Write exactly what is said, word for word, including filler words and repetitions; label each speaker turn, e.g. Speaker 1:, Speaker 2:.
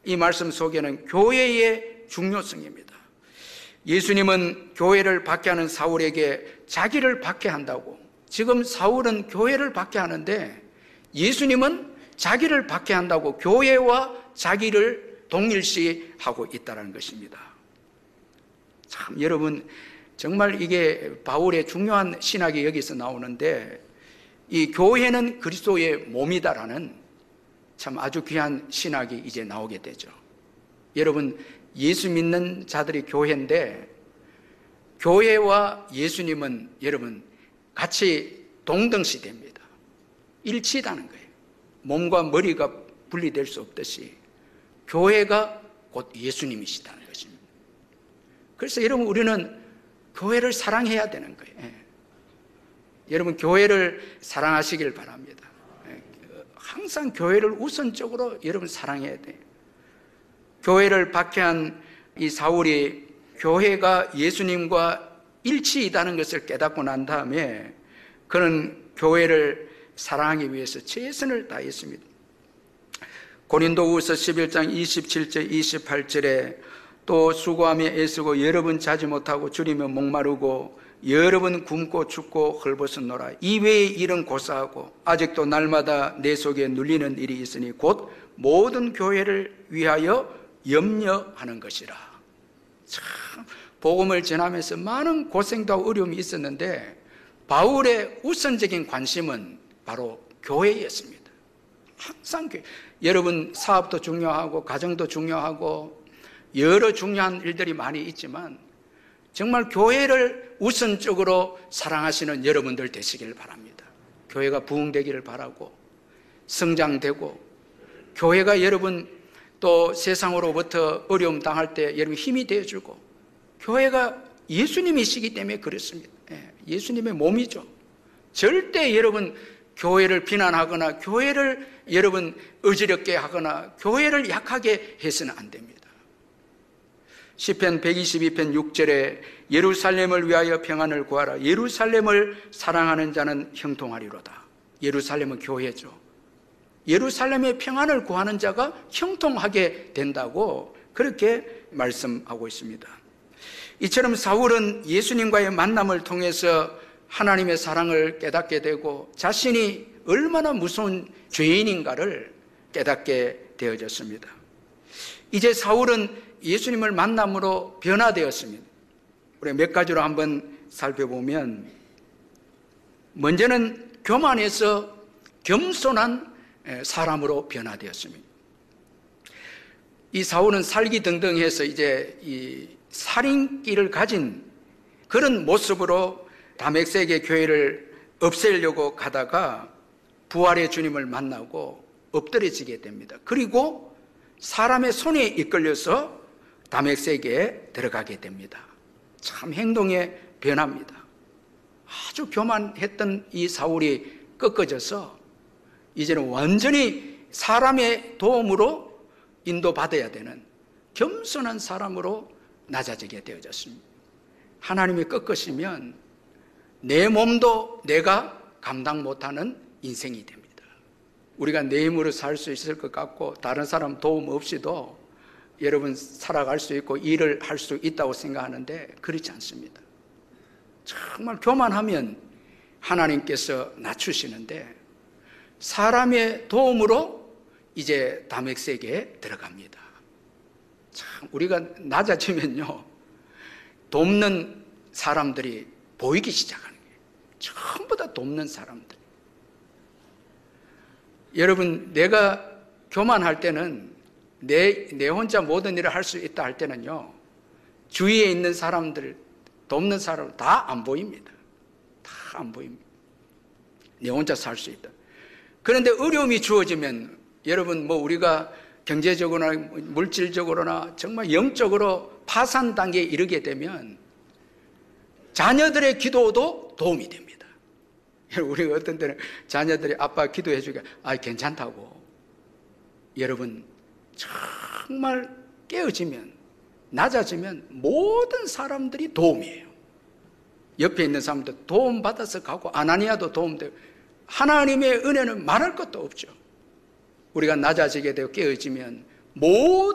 Speaker 1: 이 말씀 속에는 교회의 중요성입니다. 예수님은 교회를 박해하는 사울에게 자기를 박해한다고, 지금 사울은 교회를 박해하는데 예수님은 자기를 박해한다고 교회와 자기를 동일시하고 있다는 것입니다. 참 여러분, 정말 이게 바울의 중요한 신학이 여기서 나오는데, 이 교회는 그리스도의 몸이다라는 참 아주 귀한 신학이 이제 나오게 되죠. 여러분, 예수 믿는 자들이 교회인데 교회와 예수님은 여러분 같이 동등시됩니다. 일치하는 거예요. 몸과 머리가 분리될 수 없듯이 교회가 곧 예수님이시다는 것입니다. 그래서 여러분, 우리는 교회를 사랑해야 되는 거예요. 예. 여러분, 교회를 사랑하시길 바랍니다. 예. 항상 교회를 우선적으로 여러분 사랑해야 돼요. 교회를 박해한 이 사울이 교회가 예수님과 일치이다는 것을 깨닫고 난 다음에 그는 교회를 사랑하기 위해서 최선을 다했습니다. 고린도후서 십일 장 이십칠 절 이십팔 절에 또 수고하며 애쓰고 여러 번 자지 못하고 줄이며 목마르고 여러 번 굶고 춥고 헐벗었노라. 이외의 일은 고사하고 아직도 날마다 내 속에 눌리는 일이 있으니 곧 모든 교회를 위하여 염려하는 것이라. 참 복음을 전하면서 많은 고생도 하고 어려움이 있었는데 바울의 우선적인 관심은 바로 교회였습니다. 항상 교회. 여러분, 사업도 중요하고 가정도 중요하고 여러 중요한 일들이 많이 있지만 정말 교회를 우선적으로 사랑하시는 여러분들 되시길 바랍니다. 교회가 부흥되기를 바라고 성장되고, 교회가 여러분 또 세상으로부터 어려움 당할 때 여러분 힘이 되어주고, 교회가 예수님이시기 때문에 그렇습니다. 예수님의 몸이죠. 절대 여러분 교회를 비난하거나 교회를 여러분 어지럽게 하거나 교회를 약하게 해서는 안 됩니다. 시편 백이십이 편 육 절에 예루살렘을 위하여 평안을 구하라. 예루살렘을 사랑하는 자는 형통하리로다. 예루살렘은 교회죠. 예루살렘의 평안을 구하는 자가 형통하게 된다고 그렇게 말씀하고 있습니다. 이처럼 사울은 예수님과의 만남을 통해서 하나님의 사랑을 깨닫게 되고 자신이 얼마나 무서운 죄인인가를 깨닫게 되어졌습니다. 이제 사울은 예수님을 만남으로 변화되었습니다. 우리 몇 가지로 한번 살펴보면, 먼저는 교만해서 겸손한 사람으로 변화되었습니다. 이 사울은 살기등등해서 이제 이 살인기를 가진 그런 모습으로 다메섹의 교회를 없애려고 가다가 부활의 주님을 만나고 엎드려지게 됩니다. 그리고 사람의 손에 이끌려서 다메섹에 들어가게 됩니다. 참 행동의 변화입니다. 아주 교만했던 이 사울이 꺾어져서 이제는 완전히 사람의 도움으로 인도받아야 되는 겸손한 사람으로 낮아지게 되어졌습니다. 하나님이 꺾으시면 내 몸도 내가 감당 못하는 인생이 됩니다. 우리가 내 힘으로 살 수 있을 것 같고 다른 사람 도움 없이도 여러분 살아갈 수 있고 일을 할 수 있다고 생각하는데 그렇지 않습니다. 정말 교만하면 하나님께서 낮추시는데 사람의 도움으로 이제 다메섹에 들어갑니다. 참 우리가 낮아지면요 돕는 사람들이 보이기 시작하는 거예요. 전부 다 돕는 사람들. 여러분, 내가 교만할 때는 내, 내 혼자 모든 일을 할 수 있다 할 때는요 주위에 있는 사람들, 돕는 사람 다 안 보입니다. 다 안 보입니다. 내 혼자 살 수 있다. 그런데 어려움이 주어지면 여러분 뭐 우리가 경제적으로나 물질적으로나 정말 영적으로 파산 단계에 이르게 되면 자녀들의 기도도 도움이 됩니다. 우리가 어떤 때는 자녀들이 아빠 기도해 주게 아 괜찮다고. 여러분 정말 깨어지면 낮아지면 모든 사람들이 도움이에요. 옆에 있는 사람도 도움받아서 가고 아나니아도 도움되고 하나님의 은혜는 말할 것도 없죠. 우리가 낮아지게 되고 깨어지면 모든